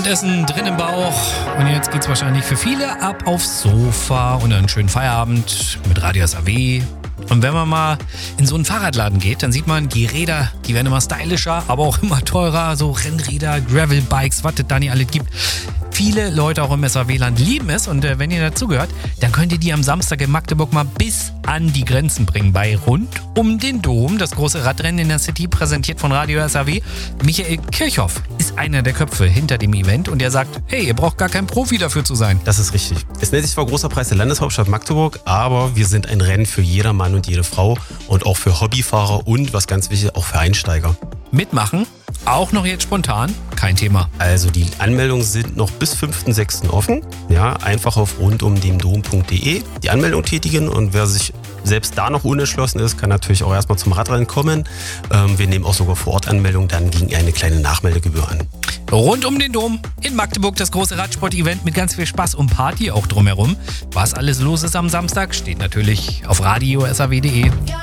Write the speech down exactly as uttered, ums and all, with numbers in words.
Abendessen drin im Bauch und jetzt geht's wahrscheinlich für viele ab aufs Sofa und einen schönen Feierabend mit Radio S A W. Und wenn man mal in so einen Fahrradladen geht, dann sieht man, die Räder, die werden immer stylischer, aber auch immer teurer. So Rennräder, Gravelbikes, was es da nicht alles gibt. Viele Leute auch im S A W-Land lieben es und äh, wenn ihr dazugehört, dann könnt ihr die am Samstag in Magdeburg mal bis an die Grenzen bringen. Bei Rund um den Dom, das große Radrennen in der City, präsentiert von Radio S A W. Michael Kirchhoff ist einer der Köpfe hinter dem Event und er sagt, hey, ihr braucht gar kein Profi dafür zu sein. Das ist richtig. Es nennt sich zwar Großer Preis der Landeshauptstadt Magdeburg, aber wir sind ein Rennen für jeder Mann und jede Frau und auch für Hobbyfahrer und, was ganz wichtig, auch für Einsteiger. Mitmachen, auch noch jetzt spontan, kein Thema. Also die Anmeldungen sind noch bis fünften sechsten offen. Ja, einfach auf rundumdemdom punkt de die Anmeldung tätigen und wer sich selbst da noch unentschlossen ist, kann natürlich auch erstmal zum Radrennen kommen. Ähm, wir nehmen auch sogar vor Ort Anmeldung dann gegen eine kleine Nachmeldegebühr an. Rund um den Dom in Magdeburg das große Radsport-Event mit ganz viel Spaß und Party auch drumherum. Was alles los ist am Samstag, steht natürlich auf radio s a w punkt de.